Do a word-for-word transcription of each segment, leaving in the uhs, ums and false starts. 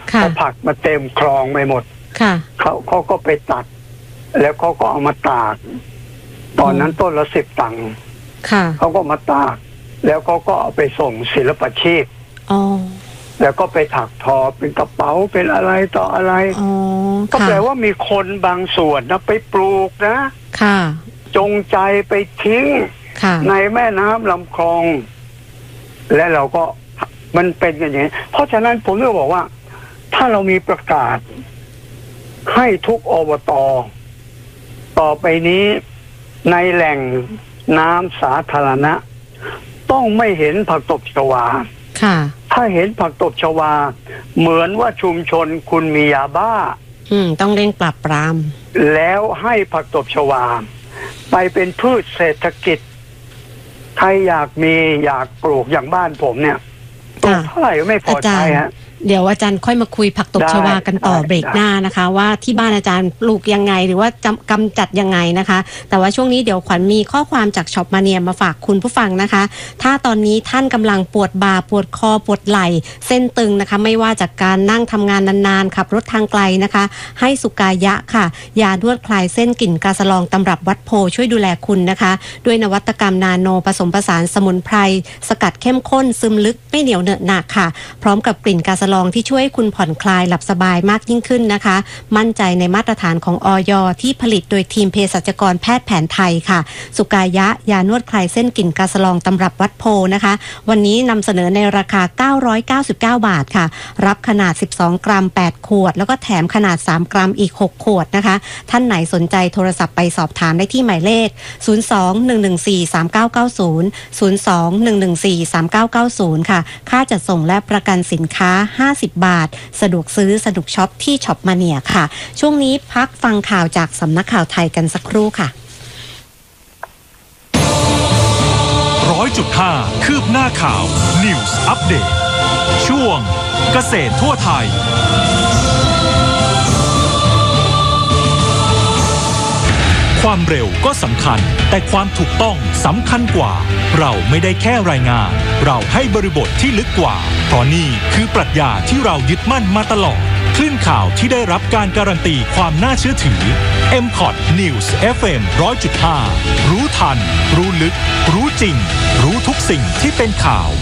เพราะผักมาเต็มคลองไปหมดเขาเขาก็ไปตัดแล้วเขาก็เอามาตากตอนนั้นต้นละสิบตังค์เขาก็มาตากแล้วเขาก็เอาไปส่งศิลปาชีพแล้วก็ไปถักทอเป็นกระเป๋าเป็นอะไรต่ออะไรก็แปลว่ามีคนบางส่วนนะไปปลูกนะจงใจไปทิ้งในแม่น้ำลำคลองและเราก็มันเป็นอย่างนี้เพราะฉะนั้นผมก็บอกว่าถ้าเรามีประกาศให้ทุกอบต.ต่อไปนี้ในแหล่งน้ำสาธารณะต้องไม่เห็นผักตบชวาถ้าเห็นผักตบชวาเหมือนว่าชุมชนคุณมียาบ้าอืมต้องเร่งปราบปรามแล้วให้ผักตบชวาไปเป็นพืชเศรษฐกิจใครอยากมีอยากปลูกอย่างบ้านผมเนี่ยปลูกเท่าไหร่ก็ไม่พอใจฮะเดี๋ยวอาจารย์ค่อยมาคุยผักตบชวากันต่อเบรกหน้านะคะว่าที่บ้านอาจารย์ปลูกยังไงหรือว่ากำจัดยังไงนะคะแต่ว่าช่วงนี้เดี๋ยวขวัญมีข้อความจากช็อปมาเนียมาฝากคุณผู้ฟังนะคะถ้าตอนนี้ท่านกำลังปวดบ่าปวดคอปวดไหล่เส้นตึงนะคะไม่ว่าจากการนั่งทำงานนานๆขับรถทางไกลนะคะให้สุกายะค่ะยานวดคลายเส้นกลิ่นกาสะลองตำรับวัดโพช่วยดูแลคุณนะคะด้วยนวัตกรรมนาโนผสมผสานสมุนไพรสกัดเข้มข้นซึมลึกไม่เหนียวเหนอะหนักค่ะพร้อมกับกลิ่นกาสะลองที่ช่วยคุณผ่อนคลายหลับสบายมากยิ่งขึ้นนะคะมั่นใจในมาตรฐานของอย.ที่ผลิตโดยทีมเภสัชกรแพทย์แผนไทยค่ะสุกายะยานวดคลายเส้นกลิ่นกาสะลองตำรับวัดโพนะคะวันนี้นำเสนอในราคาเก้าร้อยเก้าสิบเก้าบาทค่ะรับขนาดสิบสองกรัมแปดขวดแล้วก็แถมขนาดสามกรัมอีกหกขวดนะคะท่านไหนสนใจโทรศัพท์ไปสอบถามได้ที่หมายเลขศูนย์ สอง หนึ่ง หนึ่ง สี่ สาม เก้า เก้า ศูนย์ ศูนย์ สอง หนึ่ง หนึ่ง สี่ สาม เก้า เก้า ศูนย์ค่ะค่าจัดส่งและประกันสินค้าห้าสิบบาทสะดวกซื้อสนุกช็อปที่ช็อปมาเนียค่ะช่วงนี้พักฟังข่าวจากสำนักข่าวไทยกันสักครู่ค่ะร้อยจุดห้าคืบหน้าข่าว News Update ช่วงเกษตรทั่วไทยความเร็วก็สำคัญแต่ความถูกต้องสำคัญกว่าเราไม่ได้แค่รายงานเราให้บริบทที่ลึกกว่าเพราะนี่คือปรัชญาที่เรายึดมั่นมาตลอดคลื่นข่าวที่ได้รับการการันตีความน่าเชื่อถือ เอ็ม คอท News เอฟ เอ็ม หนึ่งร้อยจุดห้า รู้ทันรู้ลึกรู้จริงรู้ทุกสิ่งที่เป็นข่าว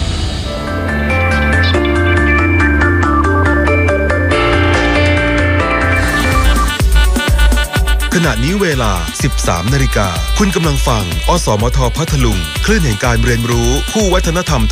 ขณะนี้เวลา สิบสามนาฬิกาคุณกำลังฟังอสมทพัทลุงคลื่นแห่งการเรียนรู้คู่วัฒนธรรม